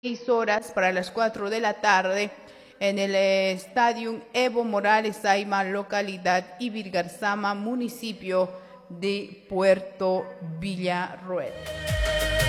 6 horas para las 4 de la tarde en el Estadio Evo Morales Aima, localidad Ibirgarzama, municipio de Puerto Villarroel.